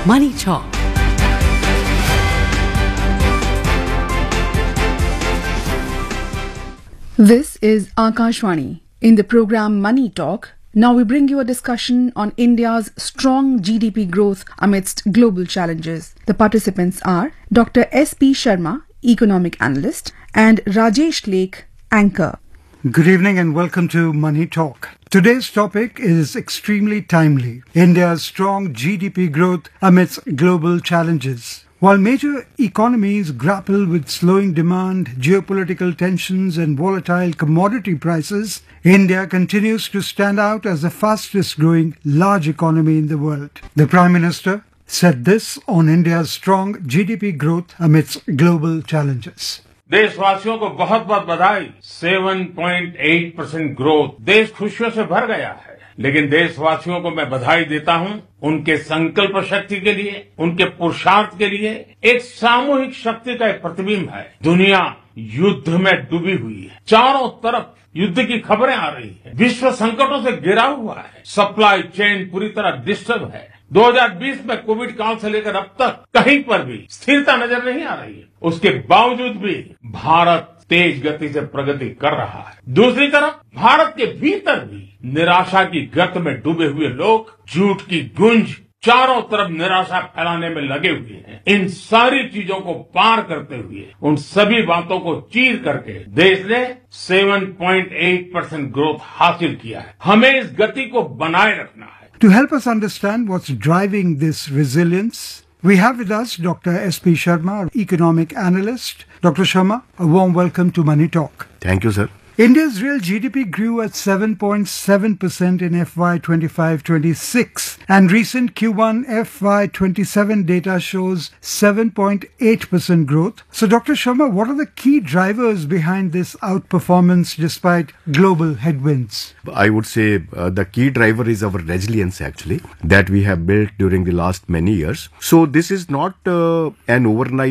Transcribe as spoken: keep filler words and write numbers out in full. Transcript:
Money Talk. This is Akashvani. In the program Money Talk, now we bring you a discussion on India's strong G D P growth amidst global challenges. The participants are Doctor S P Sharma, Economic Analyst, and Rajesh Lake, Anchor. Good evening and welcome to Money Talk. Today's topic is extremely timely. India's strong G D P growth amidst global challenges. While major economies grapple with slowing demand, geopolitical tensions and volatile commodity prices, India continues to stand out as the fastest growing large economy in the world. The Prime Minister said this on India's strong G D P growth amidst global challenges. देशवासियों को बहुत बहुत बधाई। सात point आठ percent growth देश खुशियों से भर गया है, लेकिन देशवासियों को मैं बधाई देता हूं उनके संकल्प शक्ति के लिए, उनके पुरुषार्थ के लिए। एक सामूहिक शक्ति का एक प्रतिबिंब है। दुनिया युद्ध में डूबी हुई है, चारों तरफ युद्ध की खबरें आ रही है, विश्व संकटों से घिरा हुआ है, सप्लाई चेन पूरी तरह डिस्टर्ब है। दो हज़ार बीस में कोविड काल से लेकर अब तक कहीं पर भी स्थिरता नजर नहीं आ रही है। उसके बावजूद भी भारत तेज गति से प्रगति कर रहा है। दूसरी तरफ भारत के भीतर भी निराशा की गत में डूबे हुए लोग झूठ की गूंज, चारों तरफ निराशा फैलाने में लगे हुए हैं। इन सारी चीजों को पार करते हुए, उन सभी बातों को चीर करके देश ने सात पॉइंट आठ परसेंट ग्रोथ हासिल किया है। हमें इस गति को बनाए रखना है। To help us understand what's driving this resilience, we have with us Doctor S P Sharma, Economic Analyst. Doctor Sharma, a warm welcome to Money Talk. Thank you, sir. India's real G D P grew at seven point seven percent in F Y twenty-five twenty-six, and recent Q one F Y twenty-seven data shows seven point eight percent growth. So, Doctor Sharma, what are the key drivers behind this outperformance despite global headwinds? I would say uh, the key driver is our resilience, actually, that we have built during the last many years. So, this is not uh, an overnight